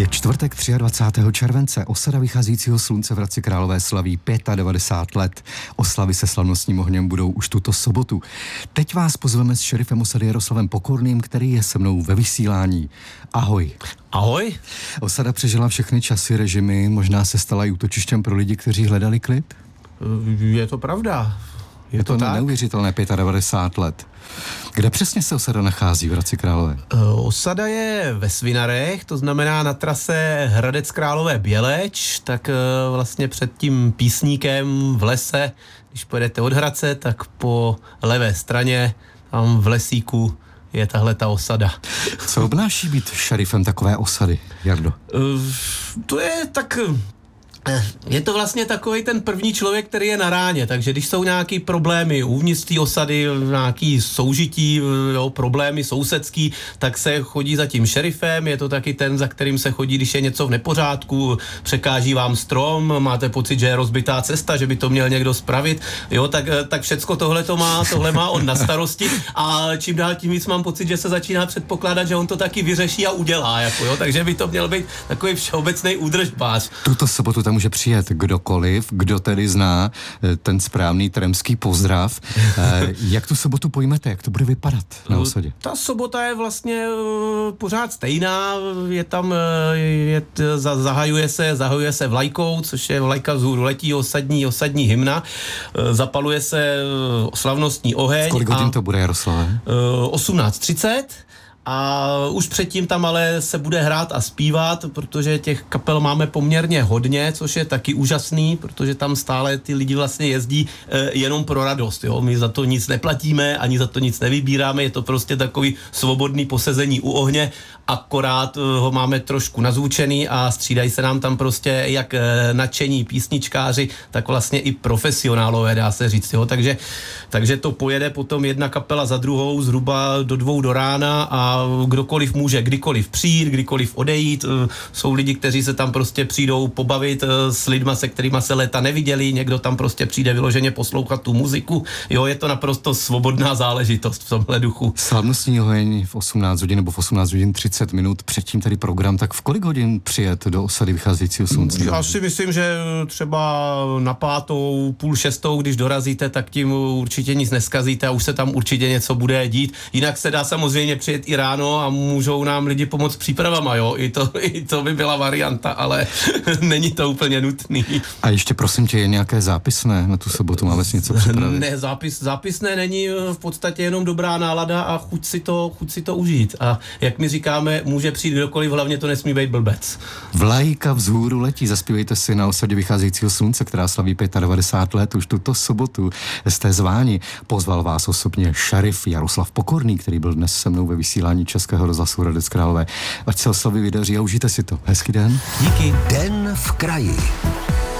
Je čtvrtek 23. července, osada vycházícího slunce v Hradci Králové slaví 95 let. Oslavy se slavnostním ohněm budou už tuto sobotu. Teď vás pozveme s šerifem osady Jaroslavem Pokorným, který je se mnou ve vysílání. Ahoj. Ahoj. Osada přežila všechny časy, režimy, možná se stala i útočištěm pro lidi, kteří hledali klid? Je to pravda. Je to neuvěřitelné 95 let. Kde přesně se osada nachází v Hradci Králové? Osada je ve Svinarech, to znamená na trase Hradec Králové Běleč, tak vlastně před tím Písníkem v lese, když pojedete od Hradce, tak po levé straně, tam v lesíku, je tahle ta osada. Co obnáší být šerifem takové osady, Jardo? To je tak... Je to vlastně takový ten první člověk, který je na ráně, takže když jsou nějaký problémy uvnitř té osady, nějaký soužití, problémy sousedský, tak se chodí za tím šerifem, je to taky ten, za kterým se chodí, když je něco v nepořádku, překáží vám strom, máte pocit, že je rozbitá cesta, že by to měl někdo spravit, jo, tak všecko tohle má on na starosti a čím dál tím víc mám pocit, že se začíná předpokládat, že on to taky vyřeší a udělá, jako jo, takže by to měl být takový všeobecný údržbář. Tuto sobotu tam může přijet kdokoliv, kdo tedy zná ten správný tremský pozdrav. Jak tu sobotu pojmete, jak to bude vypadat na osadě? Ta sobota je vlastně pořád stejná, je tam, zahajuje se vlajkou, což je vlajka vzhůru letí, osadní hymna, zapaluje se slavnostní oheň. Kolik hodin to bude, Jaroslave? 18:30. A už předtím tam ale se bude hrát a zpívat, protože těch kapel máme poměrně hodně, což je taky úžasný, protože tam stále ty lidi vlastně jezdí jenom pro radost, jo. My za to nic neplatíme, ani za to nic nevybíráme, je to prostě takový svobodný posezení u ohně, akorát ho máme trošku nazvučený a střídají se nám tam prostě jak nadšení písničkáři, tak vlastně i profesionálové, dá se říct, jo. Takže to pojede potom jedna kapela za druhou zhruba do 2 do rána a kdokoliv může kdykoliv přijít, kdykoliv odejít. Jsou lidi, kteří se tam prostě přijdou pobavit s lidma, se kterýma se léta neviděli, někdo tam prostě přijde vyloženě poslouchat tu muziku. Jo, je to naprosto svobodná záležitost v tomhle duchu. Slavnostní oheň v 18 hodin nebo v 18 hodin 30 minut, předtím tady program, tak v kolik hodin přijet do osady vycházejícího slunce? Já si myslím, že třeba na 5:30, 5:30, když dorazíte, tak tím určitě nic neskazíte a už se tam určitě něco bude dít. Jinak se dá samozřejmě přijet i ráno a můžou nám lidi pomoct přípravama, jo, i to by byla varianta, ale není to úplně nutný. A ještě prosím tě, je nějaké zápisné na tu sobotu, máme si něco připravit? Ne, zápisné není v podstatě jenom dobrá nálada a chuť si to užít. A jak my říkáme, může přijít kdokoliv, hlavně to nesmí být blbec. Vlajka vzhůru letí, zaspívejte si na osadě vycházejícího slunce, která slaví 95 let, už tuto sobotu jste zváni. Pozval vás osobně šerif Jaroslav Pokorný, který byl dnes se mnou ve vysílání Českého rozhlasu Hradec Králové. Ať se oslavy vydaří a užijte si to. Hezký den. Díky. Den v kraji.